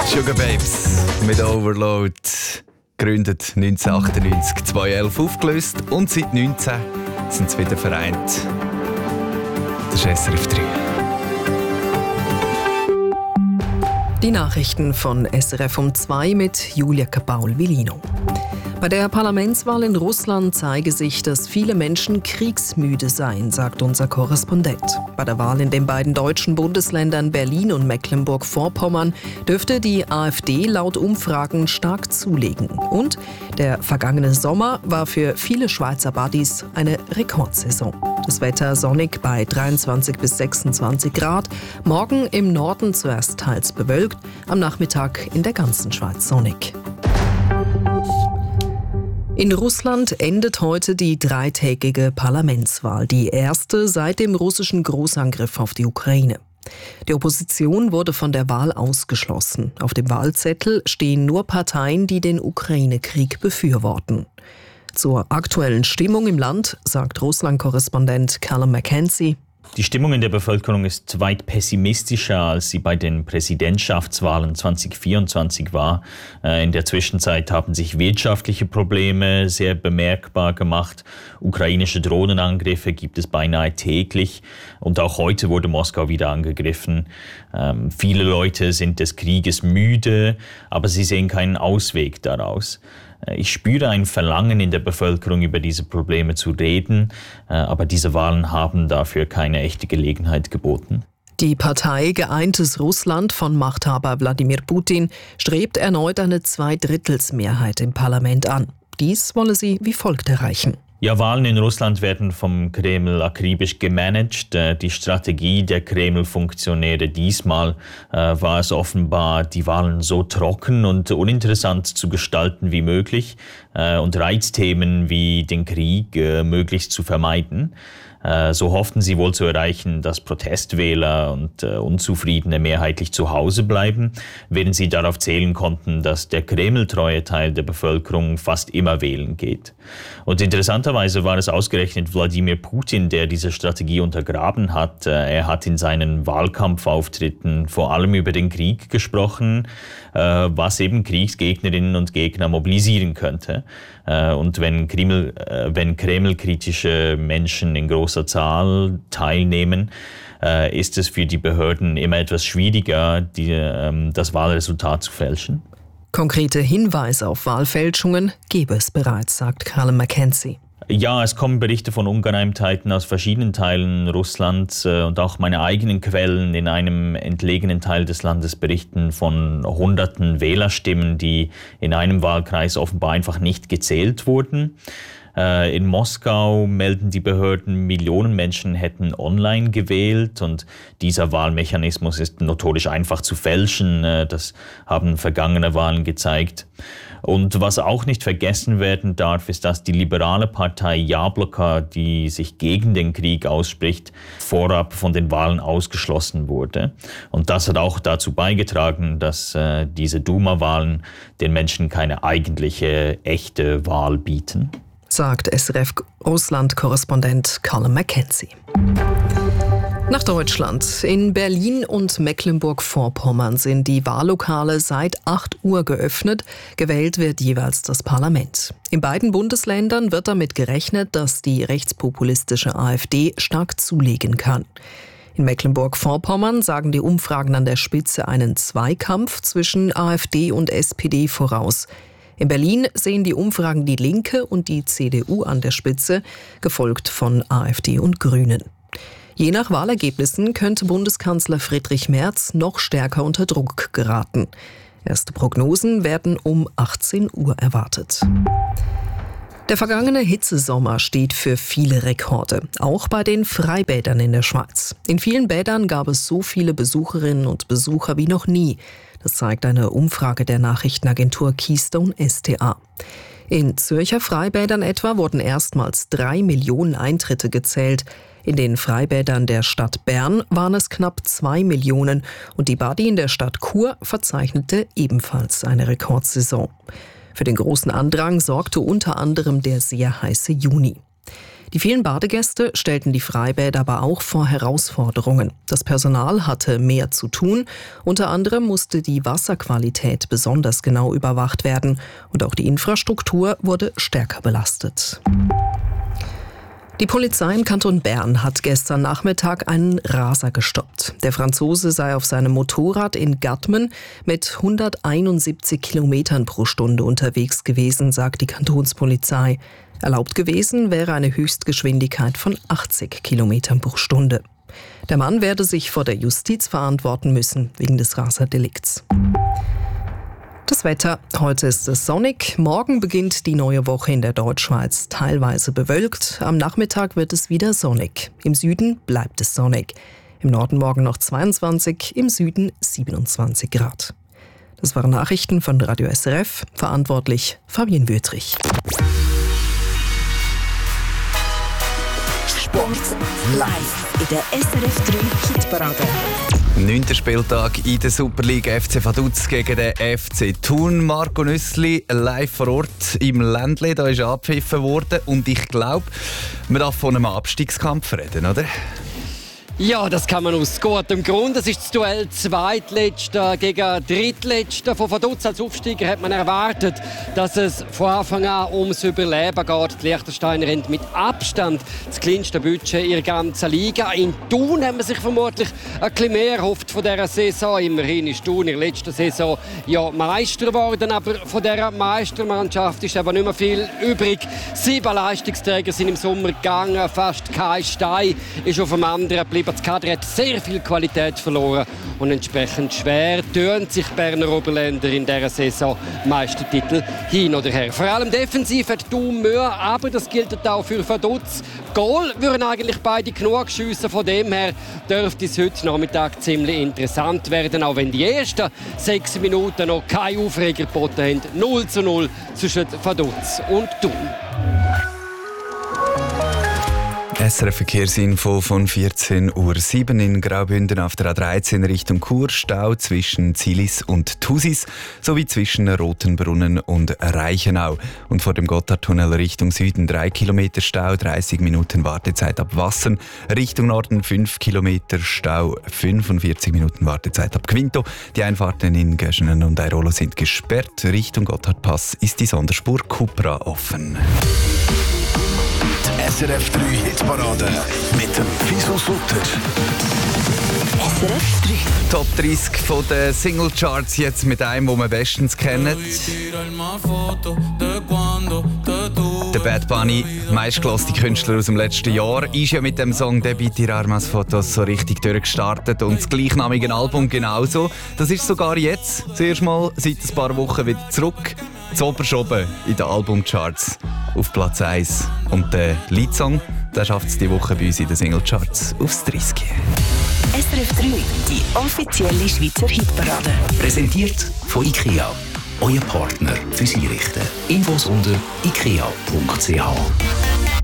Sugar Babes mit Overload. Gegründet 1998, 2011 aufgelöst und seit 19 sind sie wieder vereint. Das ist SRF 3. Die Nachrichten von SRF um 2 mit Julia Capaul-Vilino. Bei der Parlamentswahl in Russland zeige sich, dass viele Menschen kriegsmüde seien, sagt unser Korrespondent. Bei der Wahl in den beiden deutschen Bundesländern Berlin und Mecklenburg-Vorpommern dürfte die AfD laut Umfragen stark zulegen. Und der vergangene Sommer war für viele Schweizer Buddies eine Rekordsaison. Das Wetter sonnig bei 23 bis 26 Grad. Morgen im Norden zuerst teils bewölkt, am Nachmittag in der ganzen Schweiz sonnig. In Russland endet heute die dreitägige Parlamentswahl, die erste seit dem russischen Großangriff auf die Ukraine. Die Opposition wurde von der Wahl ausgeschlossen. Auf dem Wahlzettel stehen nur Parteien, die den Ukraine-Krieg befürworten. Zur aktuellen Stimmung im Land sagt Russland-Korrespondent Callum McKenzie: Die Stimmung in der Bevölkerung ist weit pessimistischer, als sie bei den Präsidentschaftswahlen 2024 war. In der Zwischenzeit haben sich wirtschaftliche Probleme sehr bemerkbar gemacht. Ukrainische Drohnenangriffe gibt es beinahe täglich. Und auch heute wurde Moskau wieder angegriffen. Viele Leute sind des Krieges müde, aber sie sehen keinen Ausweg daraus. Ich spüre ein Verlangen in der Bevölkerung, über diese Probleme zu reden, aber diese Wahlen haben dafür keine echte Gelegenheit geboten. Die Partei Geeintes Russland von Machthaber Wladimir Putin strebt erneut eine Zweidrittelsmehrheit im Parlament an. Dies wolle sie wie folgt erreichen. Ja, Wahlen in Russland werden vom Kreml akribisch gemanagt. Die Strategie der Kreml-Funktionäre diesmal war es offenbar, die Wahlen so trocken und uninteressant zu gestalten wie möglich und Reizthemen wie den Krieg möglichst zu vermeiden. So hofften sie wohl zu erreichen, dass Protestwähler und Unzufriedene mehrheitlich zu Hause bleiben, während sie darauf zählen konnten, dass der Kreml-treue Teil der Bevölkerung fast immer wählen geht. Und interessanterweise war es ausgerechnet Wladimir Putin, der diese Strategie untergraben hat. Er hat in seinen Wahlkampfauftritten vor allem über den Krieg gesprochen, was eben Kriegsgegnerinnen und Gegner mobilisieren könnte. Und wenn Kreml-kritische Menschen in großer Zahl teilnehmen, ist es für die Behörden immer etwas schwieriger, das Wahlresultat zu fälschen. Konkrete Hinweise auf Wahlfälschungen gebe es bereits, sagt Callum McKenzie. Ja, es kommen Berichte von Ungereimtheiten aus verschiedenen Teilen Russlands und auch meine eigenen Quellen in einem entlegenen Teil des Landes berichten von hunderten Wählerstimmen, die in einem Wahlkreis offenbar einfach nicht gezählt wurden. In Moskau melden die Behörden, Millionen Menschen hätten online gewählt und dieser Wahlmechanismus ist notorisch einfach zu fälschen. Das haben vergangene Wahlen gezeigt. Und was auch nicht vergessen werden darf, ist, dass die liberale Partei Jabloko, die sich gegen den Krieg ausspricht, vorab von den Wahlen ausgeschlossen wurde. Und das hat auch dazu beigetragen, dass diese Duma-Wahlen den Menschen keine eigentliche, echte Wahl bieten, sagt SRF-Russland-Korrespondent Callum McKenzie. Nach Deutschland. In Berlin und Mecklenburg-Vorpommern sind die Wahllokale seit 8 Uhr geöffnet. Gewählt wird jeweils das Parlament. In beiden Bundesländern wird damit gerechnet, dass die rechtspopulistische AfD stark zulegen kann. In Mecklenburg-Vorpommern sagen die Umfragen an der Spitze einen Zweikampf zwischen AfD und SPD voraus. In Berlin sehen die Umfragen die Linke und die CDU an der Spitze, gefolgt von AfD und Grünen. Je nach Wahlergebnissen könnte Bundeskanzler Friedrich Merz noch stärker unter Druck geraten. Erste Prognosen werden um 18 Uhr erwartet. Der vergangene Hitzesommer steht für viele Rekorde, auch bei den Freibädern in der Schweiz. In vielen Bädern gab es so viele Besucherinnen und Besucher wie noch nie. Das zeigt eine Umfrage der Nachrichtenagentur Keystone STA. In Zürcher Freibädern etwa wurden erstmals 3 Millionen Eintritte gezählt. In den Freibädern der Stadt Bern waren es knapp 2 Millionen und die Badi in der Stadt Chur verzeichnete ebenfalls eine Rekordsaison. Für den großen Andrang sorgte unter anderem der sehr heiße Juni. Die vielen Badegäste stellten die Freibäder aber auch vor Herausforderungen. Das Personal hatte mehr zu tun. Unter anderem musste die Wasserqualität besonders genau überwacht werden und auch die Infrastruktur wurde stärker belastet. Die Polizei im Kanton Bern hat gestern Nachmittag einen Raser gestoppt. Der Franzose sei auf seinem Motorrad in Gadmen mit 171 Kilometern pro Stunde unterwegs gewesen, sagt die Kantonspolizei. Erlaubt gewesen wäre eine Höchstgeschwindigkeit von 80 Kilometern pro Stunde. Der Mann werde sich vor der Justiz verantworten müssen wegen des Raserdelikts. Das Wetter. Heute ist es sonnig. Morgen beginnt die neue Woche in der Deutschschweiz. Teilweise bewölkt. Am Nachmittag wird es wieder sonnig. Im Süden bleibt es sonnig. Im Norden morgen noch 22, im Süden 27 Grad. Das waren Nachrichten von Radio SRF. Verantwortlich Fabienne Wüthrich. Sport live in der SRF 3 Hitparade. 9. Spieltag in der Superliga. FC Vaduz gegen den FC Thun. Marco Nüssli live vor Ort im Ländle. Da ist abgepfiffen worden. Und ich glaube, man darf von einem Abstiegskampf reden, oder? Ja, das kann man aus gutem Grund. Das ist das Duell Zweitletzter gegen Drittletzter. Von Vaduz als Aufsteiger hat man erwartet, dass es von Anfang an ums Überleben geht. Die Liechtensteiner haben mit Abstand das kleinste Budget ihrer ganzen Liga. In Thun haben man sich vermutlich ein bisschen mehr erhofft von dieser Saison. Immerhin ist Thun in der letzten Saison ja Meister geworden, aber von dieser Meistermannschaft ist aber nicht mehr viel übrig. 7 Leistungsträger sind im Sommer gegangen, fast kein Stein ist auf dem anderen geblieben. Das Kader hat sehr viel Qualität verloren und entsprechend schwer tun sich Berner Oberländer in dieser Saison Meistertitel hin oder her. Vor allem defensiv hat Thun Mühe, aber das gilt auch für Vaduz. Goal würden eigentlich beide genug schiessen, von dem her dürfte es heute Nachmittag ziemlich interessant werden, auch wenn die ersten 6 Minuten noch keine Aufreger geboten haben. 0:0 zwischen Vaduz und Thun. SRF Verkehrsinfo von 14:07 Uhr in Graubünden auf der A13 Richtung Chur. Stau zwischen Zilis und Thusis sowie zwischen Rotenbrunnen und Reichenau. Und vor dem Gotthardtunnel Richtung Süden 3 Kilometer Stau, 30 Minuten Wartezeit ab Wassen. Richtung Norden 5 Kilometer Stau, 45 Minuten Wartezeit ab Quinto. Die Einfahrten in Göschenen und Airolo sind gesperrt. Richtung Gotthardpass ist die Sonderspur Cupra offen. SRF 3 Hitparade mit dem Fiso Sutter. SRF 3. Top 30 von den Singlecharts jetzt mit einem, den wir bestens kennen. Der Bad Bunny, meistgehörte Künstler aus dem letzten Jahr, ist ja mit dem Song «Debí tirar más fotos» so richtig durchgestartet und das gleichnamige Album genauso. Das ist sogar jetzt, zuerst mal seit ein paar Wochen wieder zurück, zu oben in den Albumcharts auf Platz 1. Und der Leadsong, der schafft es diese Woche bei uns in den Singlecharts aufs 30. SRF 3, die offizielle Schweizer Hitparade. Präsentiert von IKEA. Euer Partner fürs Einrichten. Infos unter ikea.ch.